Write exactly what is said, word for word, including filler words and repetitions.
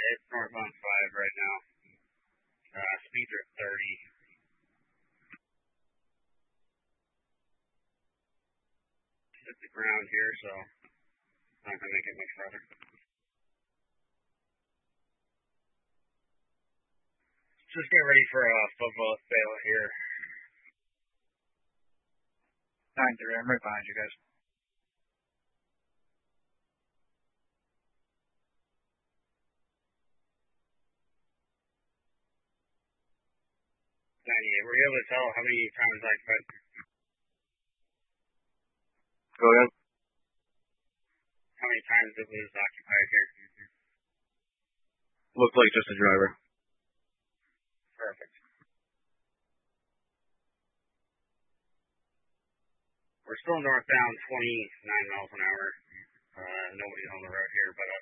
it's northbound five right now. Uh, speeds are thirty. Hit the ground here, so not gonna make it much further. Just get ready for a football fail here. nine three, I'm right behind you guys. ninety-eight. Were you able to tell how many times I fed? Go ahead. How many times it was occupied here? Looks like just a driver. Perfect. We're still northbound twenty-nine miles an hour. Uh, nobody's on the road here, but